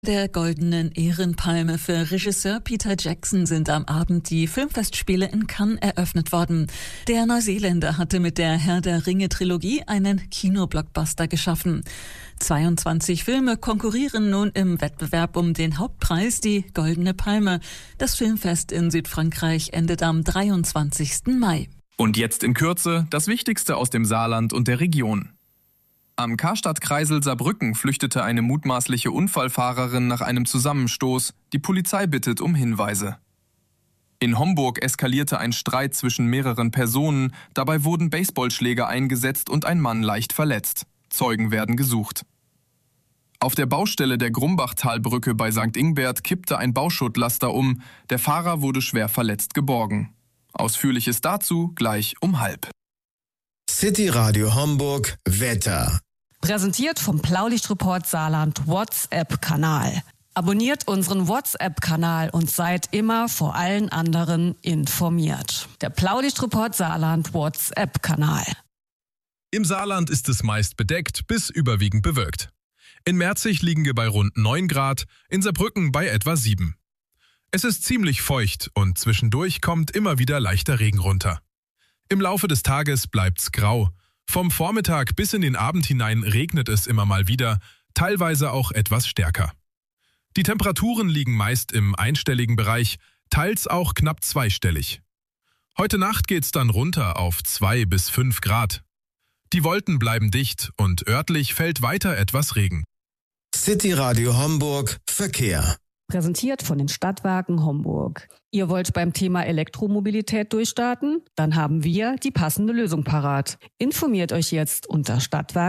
Der Goldenen Ehrenpalme für Regisseur Peter Jackson sind am Abend die Filmfestspiele in Cannes eröffnet worden. Der Neuseeländer hatte mit der Herr der Ringe-Trilogie einen Kinoblockbuster geschaffen. 22 Filme konkurrieren nun im Wettbewerb um den Hauptpreis, die Goldene Palme. Das Filmfest in Südfrankreich endet am 23. Mai. Und jetzt in Kürze das Wichtigste aus dem Saarland und der Region. Am Karstadt-Kreisel Saarbrücken flüchtete eine mutmaßliche Unfallfahrerin nach einem Zusammenstoß. Die Polizei bittet um Hinweise. In Homburg eskalierte ein Streit zwischen mehreren Personen. Dabei wurden Baseballschläger eingesetzt und ein Mann leicht verletzt. Zeugen werden gesucht. Auf der Baustelle der Grumbachtalbrücke bei St. Ingbert kippte ein Bauschuttlaster um. Der Fahrer wurde schwer verletzt geborgen. Ausführliches dazu gleich um 12:30. City Radio Homburg Wetter. Präsentiert vom Blaulichtreport Saarland WhatsApp-Kanal. Abonniert unseren WhatsApp-Kanal und seid immer vor allen anderen informiert. Der Blaulichtreport Saarland WhatsApp-Kanal. Im Saarland ist es meist bedeckt bis überwiegend bewölkt. In Merzig liegen wir bei rund 9 Grad, in Saarbrücken bei etwa 7. Es ist ziemlich feucht und zwischendurch kommt immer wieder leichter Regen runter. Im Laufe des Tages bleibt's grau. Vom Vormittag bis in den Abend hinein regnet es immer mal wieder, teilweise auch etwas stärker. Die Temperaturen liegen meist im einstelligen Bereich, teils auch knapp zweistellig. Heute Nacht geht's dann runter auf 2 bis 5 Grad. Die Wolken bleiben dicht und örtlich fällt weiter etwas Regen. City Radio Homburg Verkehr. Präsentiert von den Stadtwerken Homburg. Ihr wollt beim Thema Elektromobilität durchstarten? Dann haben wir die passende Lösung parat. Informiert euch jetzt unter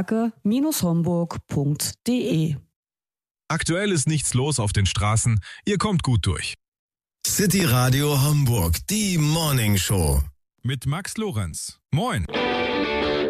stadtwerke-homburg.de. Aktuell ist nichts los auf den Straßen, ihr kommt gut durch. City Radio Homburg, die Morning Show. Mit Max Lorenz. Moin!